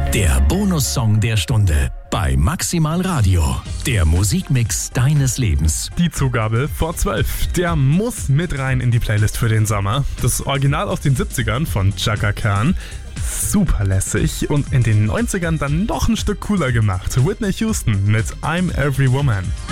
Der Bonussong der Stunde bei Maximal Radio. Der Musikmix deines Lebens. Die Zugabe vor 12. Der muss mit rein in die Playlist für den Sommer. Das Original aus den 70ern von Chaka Khan. Super lässig und in den 90ern dann noch ein Stück cooler gemacht. Whitney Houston mit I'm Every Woman.